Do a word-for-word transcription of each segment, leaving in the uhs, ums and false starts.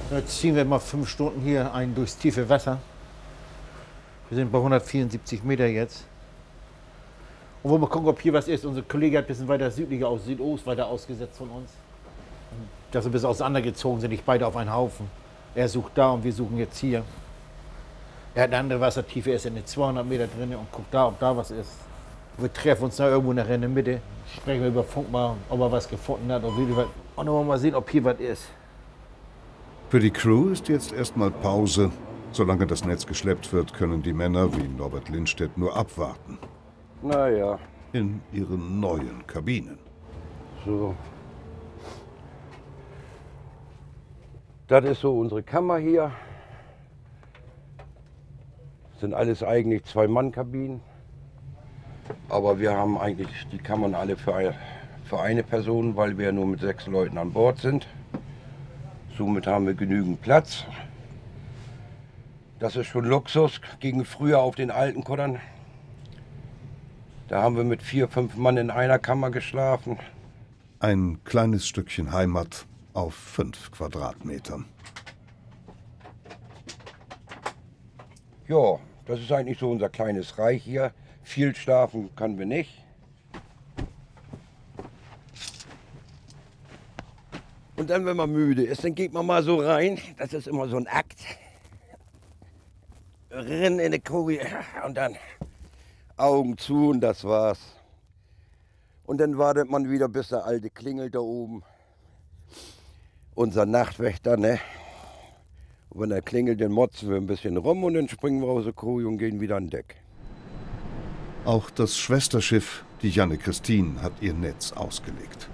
Jetzt ziehen wir mal fünf Stunden hier ein durchs tiefe Wasser. Wir sind bei hundertvierundsiebzig Meter jetzt. Und wollen mal gucken, ob hier was ist. Unser Kollege hat ein bisschen weiter südlicher aus Südost weiter ausgesetzt von uns. Dass wir ein bisschen auseinandergezogen sind, nicht beide auf einen Haufen. Er sucht da und wir suchen jetzt hier. Er hat eine andere Wassertiefe, er ist in den zweihundert Meter drin und guckt da, ob da was ist. Wir treffen uns da irgendwo nachher in der Mitte, sprechen wir über Funk mal, ob er was gefunden hat. Und dann wollen wir mal sehen, ob hier was ist. Für die Crew ist jetzt erstmal Pause. Solange das Netz geschleppt wird, können die Männer wie Norbert Lindstedt nur abwarten. Naja. In ihren neuen Kabinen. So. Das ist so unsere Kammer hier. Das sind alles eigentlich Zwei-Mann-Kabinen. Aber wir haben eigentlich die Kammern alle für, für eine Person, weil wir nur mit sechs Leuten an Bord sind. Somit haben wir genügend Platz. Das ist schon Luxus gegen früher auf den alten Kuttern. Da haben wir mit vier, fünf Mann in einer Kammer geschlafen. Ein kleines Stückchen Heimat auf fünf Quadratmetern. Ja, das ist eigentlich so unser kleines Reich hier. Viel schlafen können wir nicht. Und dann, wenn man müde ist, dann geht man mal so rein. Das ist immer so ein Akt. Rennen in die Koje und dann Augen zu und das war's. Und dann wartet man wieder, bis der Alte klingelt da oben. Unser Nachtwächter, ne? Und wenn er klingelt, dann motzen wir ein bisschen rum und dann springen wir aus der Koje und gehen wieder an Deck. Auch das Schwesterschiff, die Janne Christine, hat ihr Netz ausgelegt.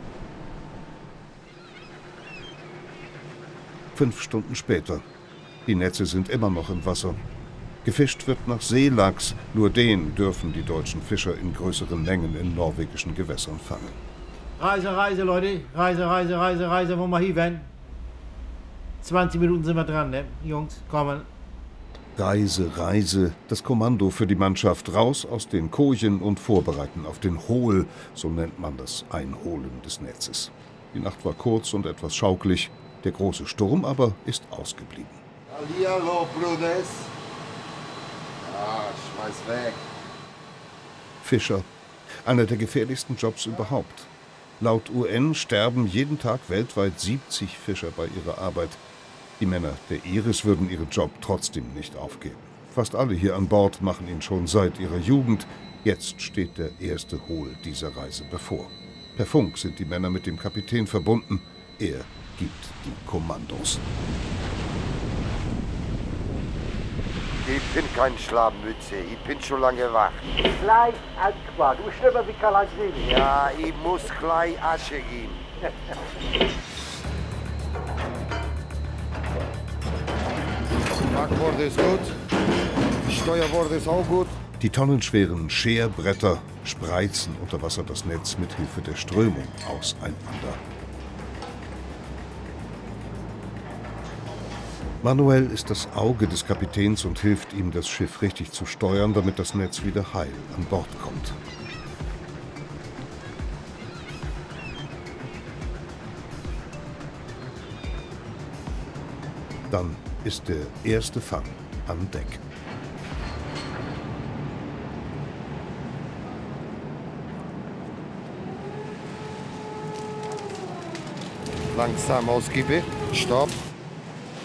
Fünf Stunden später. Die Netze sind immer noch im Wasser. Gefischt wird nach Seelachs. Nur den dürfen die deutschen Fischer in größeren Mengen in norwegischen Gewässern fangen. Reise, Reise, Leute. Reise, Reise, Reise, Reise. Wo wir hier werden. zwanzig Minuten sind wir dran, ne? Jungs, kommen. Reise, Reise. Das Kommando für die Mannschaft raus aus den Kojen und vorbereiten auf den Hol. So nennt man das Einholen des Netzes. Die Nacht war kurz und etwas schaukelig. Der große Sturm aber ist ausgeblieben. Hallihallo, Bruders. Ah, schmeiß weg. Fischer. Einer der gefährlichsten Jobs überhaupt. Laut U N sterben jeden Tag weltweit siebzig Fischer bei ihrer Arbeit. Die Männer der Iris würden ihren Job trotzdem nicht aufgeben. Fast alle hier an Bord machen ihn schon seit ihrer Jugend. Jetzt steht der erste Hol dieser Reise bevor. Per Funk sind die Männer mit dem Kapitän verbunden. Er gibt die Kommandos. Ich bin kein Schlafmütze, ich bin schon lange wach. Gleich Aqua, du schnipper wie Kalasini. Ja, ich muss gleich Asche gehen. Backbord ist gut, Steuerbord ist auch gut. Die tonnenschweren Scherbretter spreizen unter Wasser das Netz mit Hilfe der Strömung auseinander. Manuel ist das Auge des Kapitäns und hilft ihm, das Schiff richtig zu steuern, damit das Netz wieder heil an Bord kommt. Dann ist der erste Fang an Deck. Langsam ausgebe, stopp.